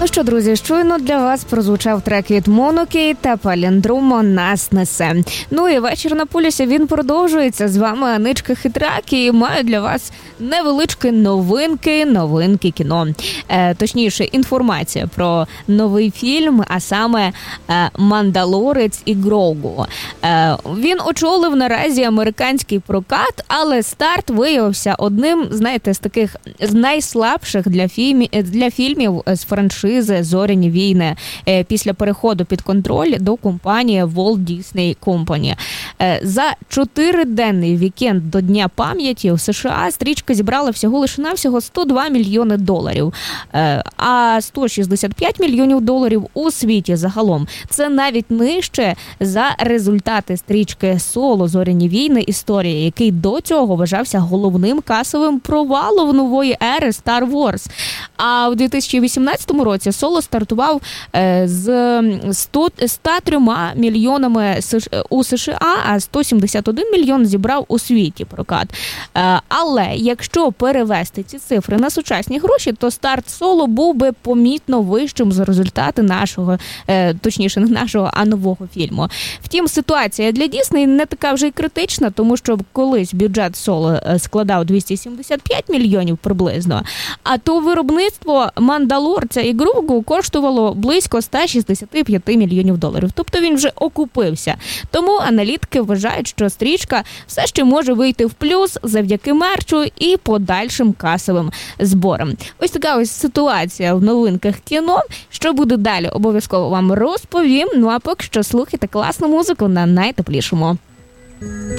Ну що, друзі, щойно для вас прозвучав трек від Монокей та Паліндрумо «Нас несе». Ну і вечір на полюсі, він продовжується. З вами Аничка Хитрак і маю для вас невеличкі новинки кіно. Точніше, інформація про новий фільм, а саме «Мандалорець» і «Грогу». Він очолив наразі американський прокат, але старт виявився одним, знаєте, з найслабших для фільмів з франшизи «Зоряні війни» після переходу під контроль до компанії Walt Disney Company. За 4-денний вікенд до Дня пам'яті у США стрічка зібрала всього-навсього $102 мільйони, а $165 мільйонів у світі загалом. Це навіть нижче за результати стрічки «Соло. Зоряні війни. Історія», який до цього вважався головним касовим провалом нової ери Star Wars. А у 2018 році «Соло» стартував з 103 мільйонами у США, а 171 мільйон зібрав у світі прокат. Але якщо перевести ці цифри на сучасні гроші, то старт «Соло» був би помітно вищим за результати нашого, точніше не нашого, а нового фільму. Втім, ситуація для Дісней не така вже й критична, тому що колись бюджет «Соло» складав 275 мільйонів приблизно, а то виробництво «Мандалорця» і «Грогу» коштувало близько 165 мільйонів доларів. Тобто він вже окупився. Тому аналітики вважають, що стрічка все ще може вийти в плюс завдяки мерчу і подальшим касовим зборам. Ось така ось ситуація в новинках кіно. Що буде далі, обов'язково вам розповім. Ну а поки що слухайте класну музику на найтеплішому.